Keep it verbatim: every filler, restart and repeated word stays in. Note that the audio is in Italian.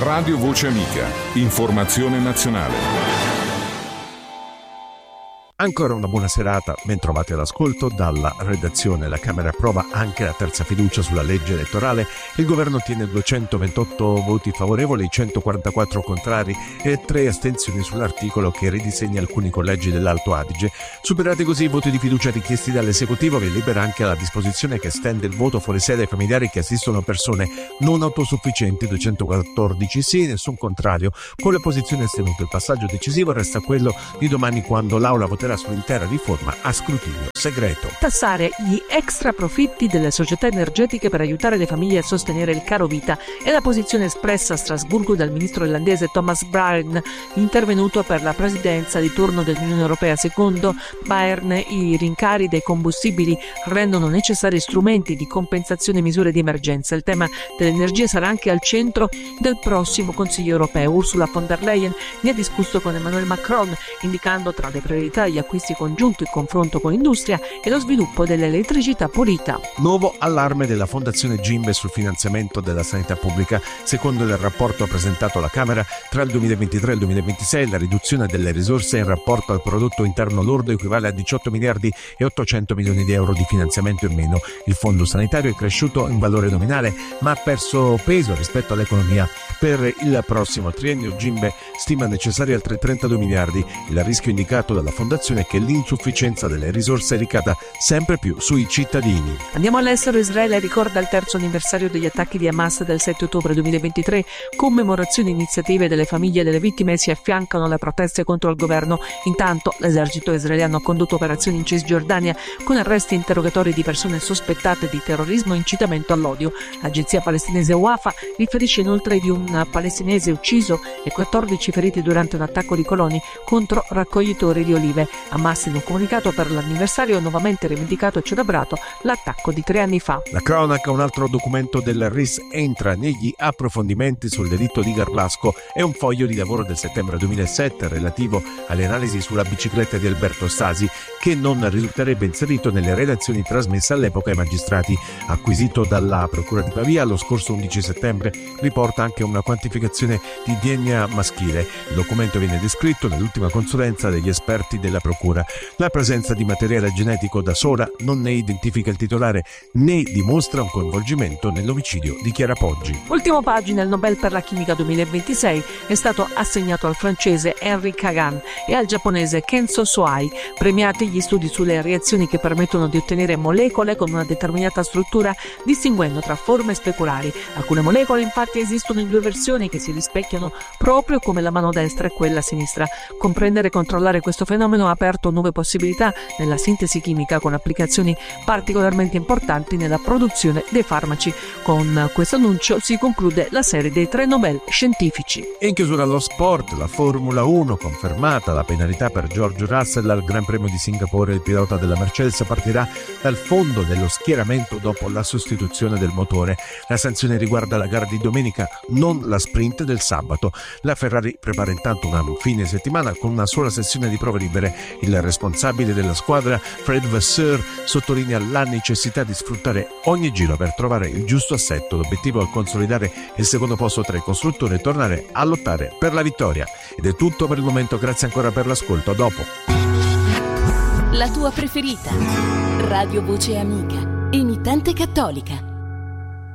Radio Voce Amica. Informazione nazionale. Ancora una buona serata, ben trovati all'ascolto dalla redazione. La Camera approva anche la terza fiducia sulla legge elettorale. Il governo ottiene duecentoventotto voti favorevoli, centoquarantaquattro contrari e tre astensioni sull'articolo che ridisegna alcuni collegi dell'Alto Adige. Superati così i voti di fiducia richiesti dall'esecutivo, che libera anche la disposizione che estende il voto fuori sede ai familiari che assistono persone non autosufficienti, duecentoquattordici sì, nessun contrario. Con le posizioni astenute il passaggio decisivo resta quello di domani, quando l'Aula voterà sull'intera riforma a scrutinio segreto. Tassare gli extra profitti delle società energetiche per aiutare le famiglie a sostenere il caro vita è la posizione espressa a Strasburgo dal ministro irlandese Thomas Byrne, intervenuto per la presidenza di turno dell'Unione Europea. Secondo Byrne, i rincari dei combustibili rendono necessari strumenti di compensazione e misure di emergenza. Il tema dell'energia sarà anche al centro del prossimo Consiglio Europeo. Ursula von der Leyen ne ha discusso con Emmanuel Macron, indicando tra le priorità gli acquisti congiunti, il confronto con l'industria e lo sviluppo dell'elettricità pulita. Nuovo allarme della Fondazione Gimbe sul finanziamento della sanità pubblica. Secondo il rapporto presentato alla Camera, tra il duemilaventitré e il duemilaventisei la riduzione delle risorse in rapporto al prodotto interno lordo equivale a diciotto miliardi e ottocento milioni di euro di finanziamento in meno. Il fondo sanitario è cresciuto in valore nominale, ma ha perso peso rispetto all'economia. Per il prossimo triennio Gimbe stima necessari altri trentadue miliardi. Il rischio indicato dalla Fondazione è che l'insufficienza delle risorse ricada sempre più sui cittadini. Andiamo all'estero. Israele ricorda il terzo anniversario degli attacchi di Hamas del sette ottobre duemilaventitré. Commemorazioni e iniziative delle famiglie delle vittime si affiancano alle proteste contro il governo. Intanto l'esercito israeliano ha condotto operazioni in Cisgiordania con arresti e interrogatori di persone sospettate di terrorismo e incitamento all'odio. L'agenzia palestinese Wafa riferisce inoltre di un palestinese ucciso e quattordici feriti durante un attacco di coloni contro raccoglitori di olive. Hamas, in un comunicato per l'anniversario, ha nuovamente rivendicato e celebrato l'attacco di tre anni fa. La cronaca, un altro documento del R I S entra negli approfondimenti sul delitto di Garlasco. È un foglio di lavoro del settembre duemilasette relativo alle analisi sulla bicicletta di Alberto Stasi, che non risulterebbe inserito nelle relazioni trasmesse all'epoca ai magistrati. Acquisito dalla Procura di Pavia lo scorso undici settembre, riporta anche una quantificazione di D N A maschile. Il documento viene descritto nell'ultima consulenza degli esperti della Procura. La presenza di materiale genetico da sola non ne identifica il titolare né dimostra un coinvolgimento nell'omicidio, dichiara Poggi. Ultimo pagina, il Nobel per la chimica duemilaventisei è stato assegnato al francese Henri Kagan e al giapponese Kenzo Soai, premiati gli studi sulle reazioni che permettono di ottenere molecole con una determinata struttura, distinguendo tra forme speculari. Alcune molecole infatti esistono in due versioni che si rispecchiano proprio come la mano destra e quella sinistra. Comprendere e controllare questo fenomeno ha aperto nuove possibilità nella sintesi chimica, con applicazioni particolarmente importanti nella produzione dei farmaci. Con questo annuncio si conclude la serie dei tre Nobel scientifici. E in chiusura allo sport, la Formula uno, confermata la penalità per George Russell al Gran Premio di Singapore. Il pilota della Mercedes partirà dal fondo dello schieramento dopo la sostituzione del motore. La sanzione riguarda la gara di domenica, non la sprint del sabato. La Ferrari prepara intanto una fine settimana con una sola sessione di prove libere. Il responsabile della squadra, Fred Vasseur, sottolinea la necessità di sfruttare ogni giro per trovare il giusto assetto. L'obiettivo è consolidare il secondo posto tra i costruttori e tornare a lottare per la vittoria. Ed è tutto per il momento, grazie ancora per l'ascolto, a dopo. La tua preferita, Radio Voce Amica, emittente cattolica.